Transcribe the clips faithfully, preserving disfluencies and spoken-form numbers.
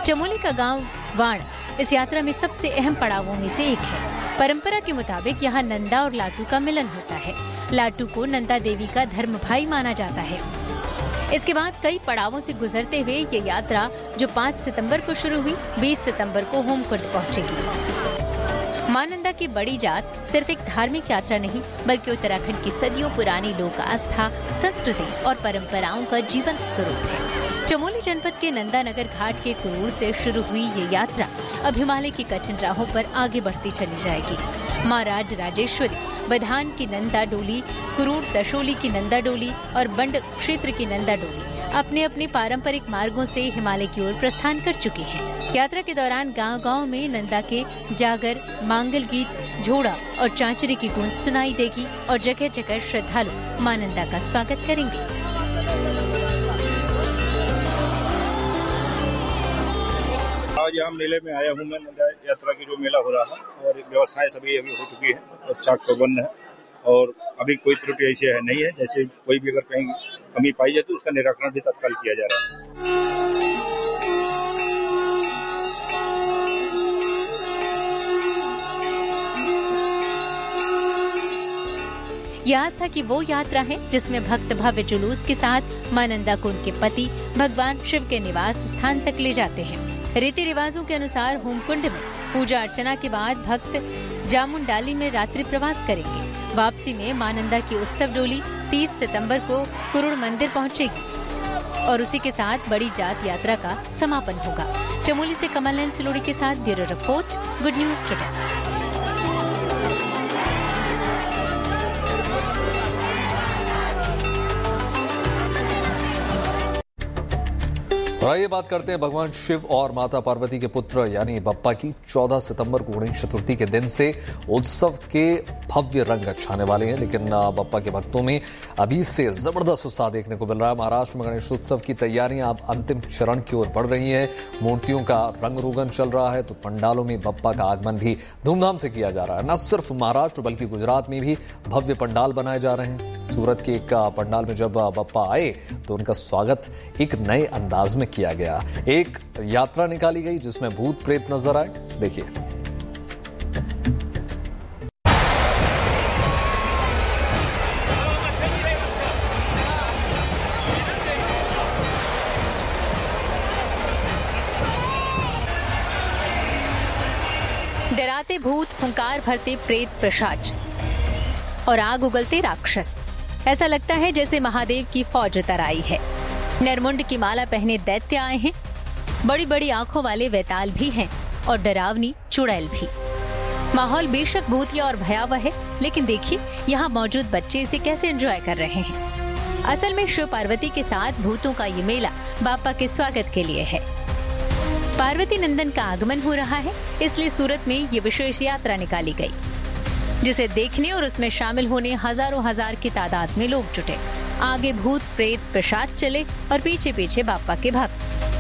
चमोली का गांव वाण इस यात्रा में सबसे अहम पड़ावों में से एक है। परंपरा के मुताबिक यहाँ नंदा और लाटू का मिलन होता है। लाटू को नंदा देवी का धर्म भाई माना जाता है। इसके बाद कई पड़ावों से गुजरते हुए ये यात्रा जो पाँच सितंबर को शुरू हुई, बीस सितंबर को होमकुंड पहुंचेगी। मां नंदा की बड़ी जात सिर्फ एक धार्मिक यात्रा नहीं, बल्कि उत्तराखंड की सदियों पुरानी लोक आस्था, संस्कृति और परंपराओं का जीवंत स्वरूप है। चमोली जनपद के नंदानगर घाट के कुरूर से शुरू हुई ये यात्रा अब हिमालय की कठिन राहों पर आगे बढ़ती चली जाएगी। मां राज राजेश्वरी बधान की नंदा डोली, कुरूर दशोली की नंदा डोली और बंड क्षेत्र की नंदा डोली अपने अपने पारंपरिक मार्गों से हिमालय की ओर प्रस्थान कर चुकी हैं। यात्रा के दौरान गांव-गांव में नंदा के जागर, मांगल गीत, झोड़ा और चांचरी की गूंज सुनाई देगी और जगह जगह श्रद्धालु मां नंदा का स्वागत करेंगे। आज यहाँ मेले में आया हूँ मैं। नंदा यात्रा की जो मेला हो रहा है और व्यवस्थाएं सभी अभी हो चुकी है और चाक चौबंद है और अभी कोई त्रुटि ऐसी है नहीं है। जैसे कोई भी अगर कहीं कमी पाई जाए तो उसका निराकरण भी तत्काल किया जा रहा है। यह आस्था की वो यात्रा है जिसमें भक्त भव्य जुलूस के साथ मां नंदा को उनके पति भगवान शिव के निवास स्थान तक ले जाते हैं। रीति रिवाजों के अनुसार होमकुंड में पूजा अर्चना के बाद भक्त जामुंडाली में रात्रि प्रवास करेंगे। वापसी में मां नंदा की उत्सव डोली तीस सितंबर को कुरुड़ मंदिर पहुंचेगी और उसी के साथ बड़ी जात यात्रा का समापन होगा। चमोली से कमल नयन सिलोड़ी के साथ bureau report, good news today. आइए बात करते हैं भगवान शिव और माता पार्वती के पुत्र यानी बप्पा की। चौदह सितंबर को गणेश चतुर्थी के दिन से उत्सव के भव्य रंग छाने वाले हैं, लेकिन बप्पा के भक्तों में अभी से जबरदस्त उत्साह देखने को मिल रहा है। महाराष्ट्र में गणेश उत्सव की तैयारियां अब अंतिम चरण की ओर बढ़ रही हैं। मूर्तियों का रंग रोगन चल रहा है तो पंडालों में बप्पा का आगमन भी धूमधाम से किया जा रहा है। न सिर्फ महाराष्ट्र बल्कि गुजरात में भी भव्य पंडाल बनाए जा रहे हैं। सूरत के एक पंडाल में जब बप्पा आए तो उनका स्वागत एक नए अंदाज में किया गया। एक यात्रा निकाली गई जिसमें भूत प्रेत नजर आए। देखिए। डराते भूत, हुंकार भरते प्रेत पिशाच और आग उगलते राक्षस। ऐसा लगता है जैसे महादेव की फौज उतर आई है। नरमुंड की माला पहने दैत्य आए हैं। बड़ी बड़ी आंखों वाले वैताल भी हैं और डरावनी चुड़ैल भी। माहौल बेशक भूतिया और भयावह है, लेकिन देखिए यहाँ मौजूद बच्चे इसे कैसे एंजॉय कर रहे हैं। असल में शिव पार्वती के साथ भूतों का ये मेला बाप्पा के स्वागत के लिए है। पार्वती नंदन का आगमन हो रहा है, इसलिए सूरत में ये विशेष यात्रा निकाली गई, जिसे देखने और उसमें शामिल होने हजारों हजार की तादाद में लोग जुटे। आगे भूत प्रेत पिशाच चले और पीछे पीछे बाप्पा के भक्त।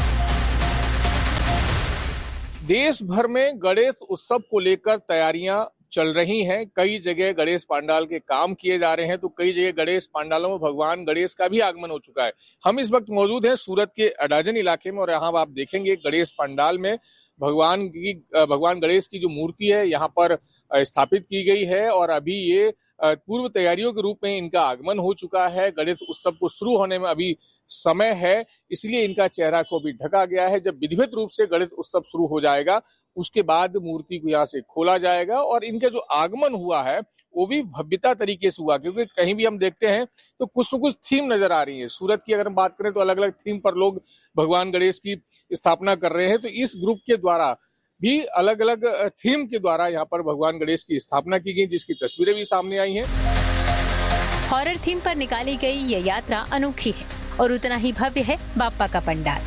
देश भर में गणेश उत्सव को लेकर तैयारियां चल रही हैं। कई जगह गणेश पंडाल के काम किए जा रहे हैं तो कई जगह गणेश पंडालों में भगवान गणेश का भी आगमन हो चुका है। हम इस वक्त मौजूद हैं सूरत के अडाजन इलाके में और यहाँ आप देखेंगे गणेश पंडाल में भगवान की भगवान गणेश की जो मूर्ति है यहाँ पर स्थापित की गई है और अभी ये पूर्व तैयारियों के रूप में इनका आगमन हो चुका है। गणेश उत्सव को शुरू होने में अभी समय है, इसलिए इनका चेहरा को भी ढका गया है। जब विधिवत रूप से गणेश उत्सव शुरू हो जाएगा उसके बाद मूर्ति को यहाँ से खोला जाएगा और इनका जो आगमन हुआ है वो भी भव्यता तरीके से हुआ, क्योंकि कहीं भी हम देखते हैं तो कुछ न कुछ थीम नजर आ रही है। सूरत की अगर हम बात करें तो अलग अलग थीम पर लोग भगवान गणेश की स्थापना कर रहे हैं, तो इस ग्रुप के द्वारा भी अलग अलग थीम के द्वारा यहाँ पर भगवान गणेश की स्थापना की गई, जिसकी तस्वीरें भी सामने आई हैं। हॉरर थीम पर निकाली गई ये यात्रा अनोखी है और उतना ही भव्य है बाप्पा का पंडाल।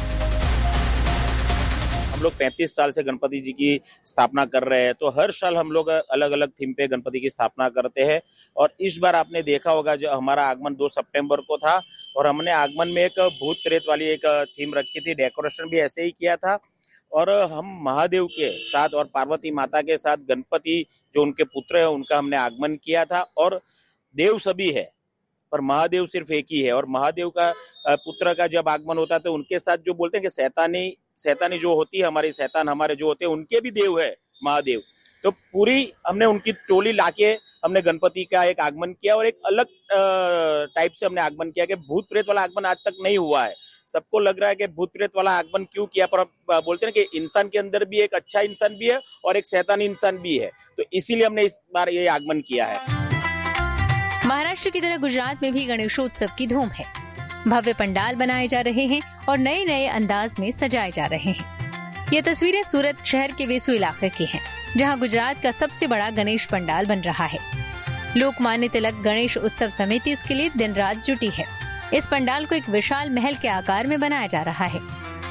हम लोग पैंतीस साल से गणपति जी की स्थापना कर रहे हैं, तो हर साल हम लोग अलग अलग थीम पे गणपति की स्थापना करते हैं और इस बार आपने देखा होगा जो हमारा आगमन दो सितंबर को था और हमने आगमन में एक भूत प्रेत वाली एक थीम रखी थी। डेकोरेशन भी ऐसे ही किया था और हम महादेव के साथ और पार्वती माता के साथ गणपति जो उनके पुत्र है उनका हमने आगमन किया था। और देव सभी है पर महादेव सिर्फ एक ही है और महादेव का पुत्र का जब आगमन होता है तो उनके साथ जो बोलते हैं कि शैतानी शैतानी जो होती है, हमारी शैतान हमारे जो होते हैं उनके भी देव है महादेव। तो पूरी हमने उनकी टोली लाके हमने गणपति का एक आगमन किया और एक अलग टाइप से हमने आगमन किया कि भूत प्रेत वाला आगमन आज तक नहीं हुआ है। सबको लग रहा है कि भूत प्रेत वाला आगमन क्यों किया, पर बोलते हैं कि इंसान के अंदर भी एक अच्छा इंसान भी है और एक शैतानी इंसान भी है, तो इसीलिए हमने इस बार ये आगमन किया है। महाराष्ट्र की तरह गुजरात में भी गणेशोत्सव की धूम है। भव्य पंडाल बनाए जा रहे हैं और नए नए अंदाज में सजाए जा रहे हैं। ये तस्वीरें सूरत शहर के वेसु इलाके की हैं, जहां गुजरात का सबसे बड़ा गणेश पंडाल बन रहा है। लोकमान्य तिलक गणेश उत्सव समिति इसके लिए दिन रात जुटी है। इस पंडाल को एक विशाल महल के आकार में बनाया जा रहा है।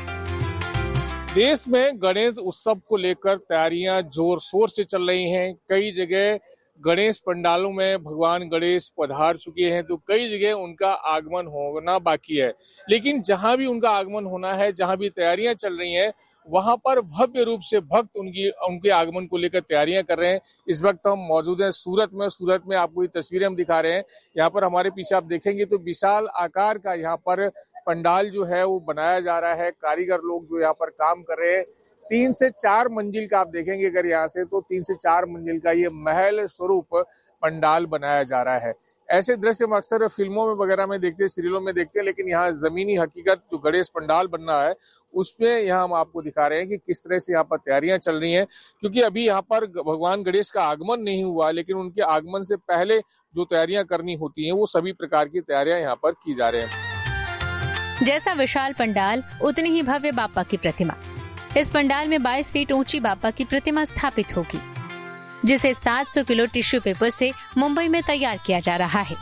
देश में गणेश उत्सव को लेकर तैयारियां जोर शोर से चल रही हैं। कई जगह गणेश पंडालों में भगवान गणेश पधार चुके हैं, तो कई जगह उनका आगमन होना बाकी है। लेकिन जहां भी उनका आगमन होना है, जहां भी तैयारियां चल रही हैं, वहां पर भव्य रूप से भक्त उनकी उनके आगमन को लेकर तैयारियां कर रहे हैं। इस वक्त हम मौजूद हैं सूरत में। सूरत में आपको ये तस्वीरें हम दिखा रहे हैं। यहाँ पर हमारे पीछे आप देखेंगे तो विशाल आकार का यहाँ पर पंडाल जो है वो बनाया जा रहा है। कारीगर लोग जो यहाँ पर काम कर रहे हैं, तीन से चार मंजिल का आप देखेंगे अगर यहाँ से, तो तीन से चार मंजिल का ये महल स्वरूप पंडाल बनाया जा रहा है। ऐसे दृश्य हम अक्सर फिल्मों में वगैरह में देखते हैं, सीरियलों में देखते हैं, लेकिन यहाँ जमीनी हकीकत जो गणेश पंडाल बनना है उसमें यहाँ हम आपको दिखा रहे हैं कि किस तरह से यहाँ पर तैयारियां चल रही हैं। क्योंकि अभी यहाँ पर भगवान गणेश का आगमन नहीं हुआ, लेकिन उनके आगमन से पहले जो तैयारियां करनी होती हैं वो सभी प्रकार की तैयारियां यहाँ पर की जा रही हैं। जैसा विशाल पंडाल उतनी ही भव्य बाप्पा की प्रतिमा। इस पंडाल में बाईस फीट ऊंची बाप्पा की प्रतिमा स्थापित होगी, जिसे सात सौ किलो टिश्यू पेपर से मुंबई में तैयार किया जा रहा है।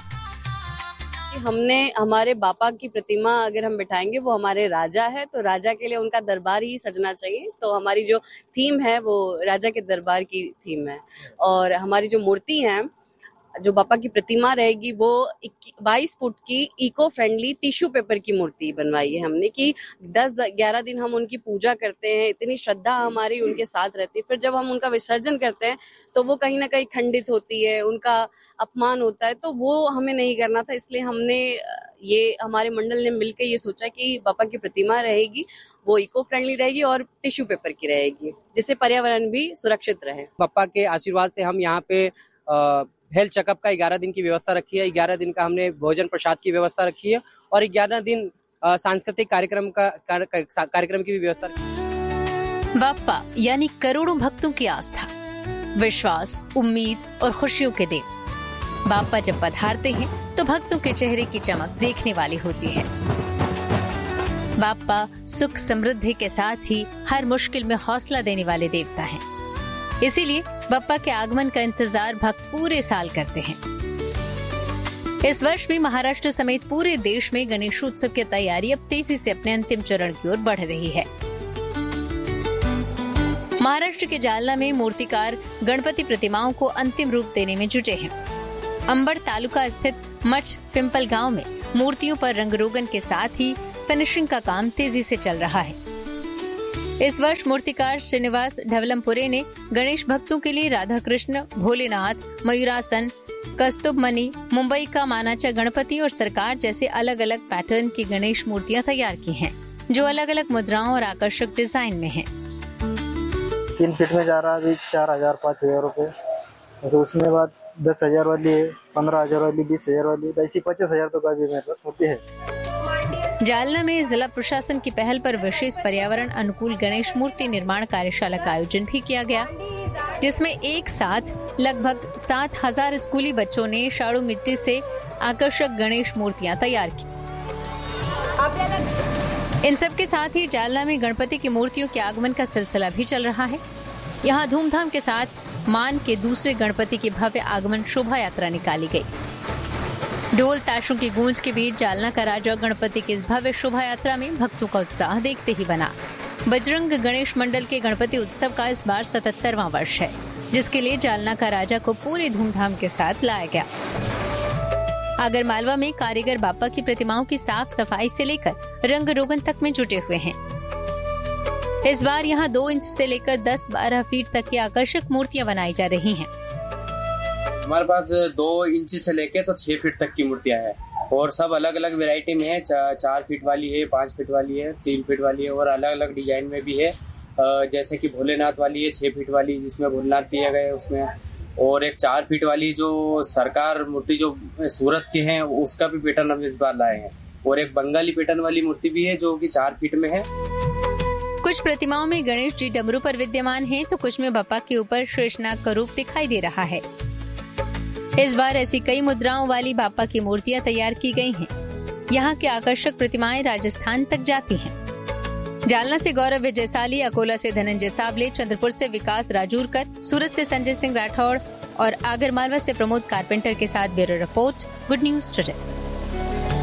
हमने हमारे बापा की प्रतिमा अगर हम बिठाएंगे, वो हमारे राजा है, तो राजा के लिए उनका दरबार ही सजना चाहिए। तो हमारी जो थीम है वो राजा के दरबार की थीम है। और हमारी जो मूर्ति है, जो बापा की प्रतिमा रहेगी, वो बाईस फुट की इको फ्रेंडली टिश्यू पेपर की मूर्ति बनवाई है हमने, कि दस ग्यारह दिन हम उनकी पूजा करते हैं, इतनी श्रद्धा हमारी उनके साथ रहती है। फिर जब हम उनका विसर्जन करते हैं तो वो कहीं ना कहीं खंडित होती है, उनका अपमान होता है, तो वो हमें नहीं करना था। इसलिए हमने ये हमारे मंडल ने मिलकर ये सोचा कि बापा की प्रतिमा रहेगी वो इको फ्रेंडली रहेगी और टिश्यू पेपर की रहेगी, जिससे पर्यावरण भी सुरक्षित रहे। बापा के आशीर्वाद से हम यहाँ पे आ, हेल्थ चेकअप का ग्यारह दिन की व्यवस्था रखी है। ग्यारह दिन का हमने भोजन प्रसाद की व्यवस्था रखी है और ग्यारह दिन सांस्कृतिक कार्यक्रम का कार्यक्रम की भी व्यवस्था रखी है। बाप्पा यानी करोड़ों भक्तों की आस्था, विश्वास, उम्मीद और खुशियों के देव। बाप्पा जब पधारते हैं तो भक्तों के चेहरे की चमक देखने वाली होती है। बाप्पा सुख समृद्धि के साथ ही हर मुश्किल में हौसला देने वाले देवता हैं। इसीलिए बाप्पा के आगमन का इंतजार भक्त पूरे साल करते हैं। इस वर्ष भी महाराष्ट्र समेत पूरे देश में गणेशोत्सव की तैयारी अब तेजी से अपने अंतिम चरण की ओर बढ़ रही है। महाराष्ट्र के जालना में मूर्तिकार गणपति प्रतिमाओं को अंतिम रूप देने में जुटे हैं। अंबड़ तालुका स्थित मच पिंपल गांव में मूर्तियों पर रंगरोगन के साथ ही फिनिशिंग का काम तेजी से चल रहा है। इस वर्ष मूर्तिकार श्रीनिवास ढवलमपुरे ने गणेश भक्तों के लिए राधा कृष्ण, भोलेनाथ, मयूरासन, कस्तुभमणि, मुंबई का मानाचा गणपति और सरकार जैसे अलग अलग पैटर्न की गणेश मूर्तियां तैयार की हैं, जो अलग अलग मुद्राओं और आकर्षक डिजाइन में हैं। तीन फीट में जा रहा है अभी चार हजार पाँच हजार रूपए, तो उसमें बाद दस हजार वाली है, पंद्रह हजार वाली, बीस हजार वाली, ऐसी पच्चीस हजार तो का भी मेरे पास मूर्ति है। जालना में जिला प्रशासन की पहल पर विशेष पर्यावरण अनुकूल गणेश मूर्ति निर्माण कार्यशाला का आयोजन भी किया गया, जिसमें एक साथ लगभग सात हजार स्कूली बच्चों ने शाड़ू मिट्टी से आकर्षक गणेश मूर्तियां तैयार की। इन सब के साथ ही जालना में गणपति की मूर्तियों के आगमन का सिलसिला भी चल रहा है। यहाँ धूमधाम के साथ मान के दूसरे गणपति की भव्य आगमन शोभा यात्रा निकाली गई। ढोल ताशों की गूंज के बीच जालना का राजा गणपति की इस भव्य शोभा यात्रा में भक्तों का उत्साह देखते ही बना। बजरंग गणेश मंडल के गणपति उत्सव का इस बार सतहत्तरवां वर्ष है, जिसके लिए जालना का राजा को पूरे धूमधाम के साथ लाया गया। आगरमालवा में कारीगर बाप्पा की प्रतिमाओं की साफ सफाई से लेकर रंग रोगन तक में जुटे हुए हैं। इस बार यहाँ दो इंच से लेकर दस बारह फीट तक की आकर्षक मूर्तियां बनाई जा रही हैं। हमारे पास दो इंच से लेके तो छह फीट तक की मूर्तियां हैं। और सब अलग अलग वैरायटी में है। चा, चार फीट वाली है, पाँच फीट वाली है, तीन फीट वाली है और अलग अलग डिजाइन में भी है। जैसे कि भोलेनाथ वाली है छः फीट वाली, जिसमें भोलेनाथ दिए गए उसमें, और एक चार फीट वाली जो सरकार मूर्ति जो सूरत के हैं उसका भी पैटर्न हम इस बार लाए हैं, और एक बंगाली पैटर्न वाली मूर्ति भी है जो कि चार फीट में है। कुछ प्रतिमाओं में गणेश जी डमरू पर विद्यमान हैं, तो कुछ में बप्पा के ऊपर शेषनाग का रूप दिखाई दे रहा है। इस बार ऐसी कई मुद्राओं वाली बाप्पा की मूर्तियां तैयार की गई हैं। यहाँ की आकर्षक प्रतिमाएं राजस्थान तक जाती हैं। जालना से गौरव विजयसाली, अकोला से धनंजय सावले, चंद्रपुर से विकास राजूरकर, सूरत से संजय सिंह राठौड़ और आगरमालवा से प्रमोद कारपेंटर के साथ bureau report, good news today.